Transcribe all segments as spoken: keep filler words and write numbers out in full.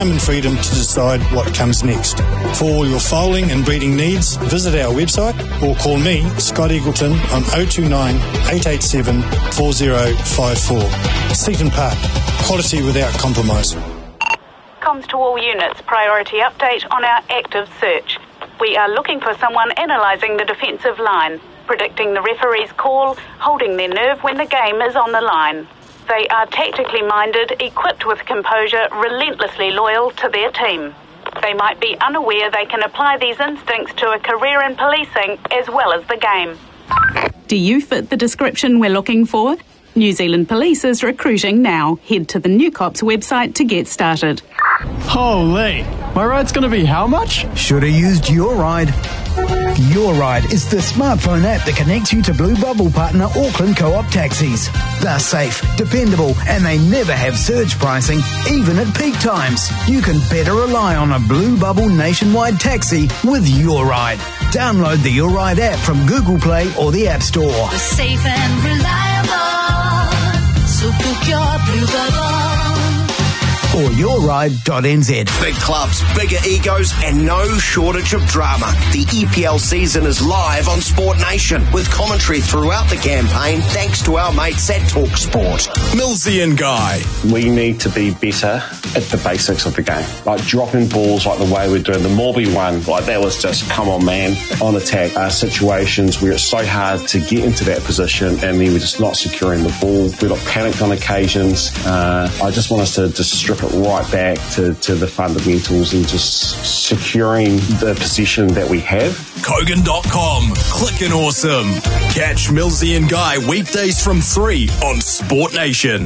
and freedom to decide what comes next. For all your foaling and breeding needs, visit our website or call me, Scott Eagleton, on oh two nine, eight eight seven, four oh five four. Seaton Park, quality without compromise. Comms to all units, priority update on our active search. We are looking for someone analysing the defensive line, predicting the referee's call, holding their nerve when the game is on the line. They are tactically minded, equipped with composure, relentlessly loyal to their team. They might be unaware they can apply these instincts to a career in policing as well as the game. Do you fit the description we're looking for? New Zealand Police is recruiting now. Head to the New Cops website to get started. Holy, my ride's going to be how much? Should have used Your Ride. Your Ride is the smartphone app that connects you to Blue Bubble partner Auckland Co-op taxis. They're safe, dependable, and they never have surge pricing, even at peak times. You can better rely on a Blue Bubble nationwide taxi with Your Ride. Download the Your Ride app from Google Play or the App Store. We're safe and reliable, so book your Blue Bubble. Or your ride dot n z. Big clubs, bigger egos, and no shortage of drama. The E P L season is live on Sport Nation with commentary throughout the campaign thanks to our mates at Talk Sport. Millsy and Guy. We need to be better at the basics of the game. Like dropping balls like the way we're doing. The Morby one, like that was just, come on man, on attack. Uh, situations where it's so hard to get into that position and then we're just not securing the ball. We got panicked on occasions. Uh, I just want us to just strip it right back to, to the fundamentals and just securing the position that we have. Kogan dot com. Clickin' awesome. Catch Millsy and Guy weekdays from three on Sport Nation.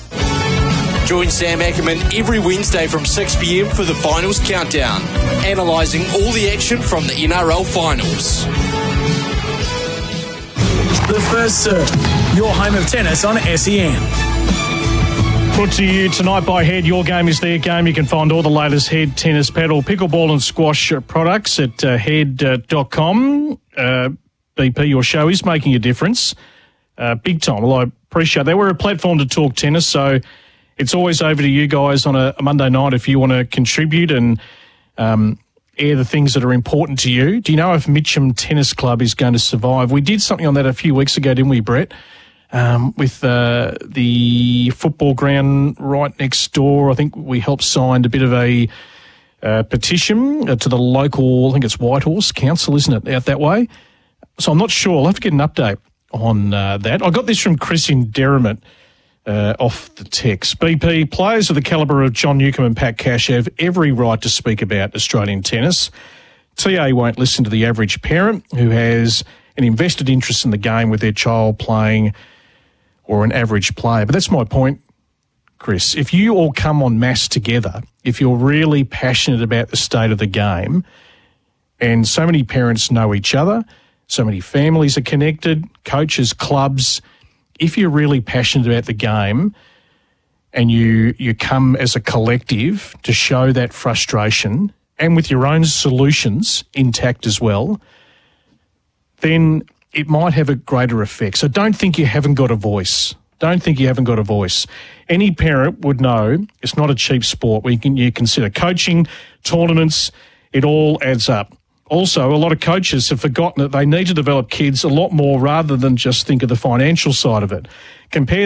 Join Sam Ackerman every Wednesday from six p m for the Finals Countdown, analysing all the action from the N R L Finals. The First Serve, your home of tennis on S E N. Put to you tonight by Head. Your game is their game. You can find all the latest Head tennis, paddle, pickleball and squash products at uh, head dot com. Uh, B P, your show is making a difference. Uh, big time. Well, I appreciate that. We're a platform to talk tennis, so it's always over to you guys on a, a Monday night if you want to contribute and um, air the things that are important to you. Do you know if Mitcham Tennis Club is going to survive? We did something on that a few weeks ago, didn't we, Brett? Um, with uh, the football ground right next door. I think we helped sign a bit of a uh, petition uh, to the local, I think it's Whitehorse Council, isn't it, out that way? So I'm not sure. I'll have to get an update on uh, that. I got this from Chris in Derrimut uh, off the text. B P, players of the calibre of John Newcombe and Pat Cash have every right to speak about Australian tennis. T A won't listen to the average parent who has an invested interest in the game with their child playing or an average player. But that's my point, Chris. If you all come en masse together, if you're really passionate about the state of the game, and so many parents know each other, so many families are connected, coaches, clubs, if you're really passionate about the game and you you come as a collective to show that frustration and with your own solutions intact as well, then it might have a greater effect. So don't think you haven't got a voice. Don't think you haven't got a voice. Any parent would know it's not a cheap sport. We can you consider coaching, tournaments, it all adds up. Also, a lot of coaches have forgotten that they need to develop kids a lot more rather than just think of the financial side of it. Compare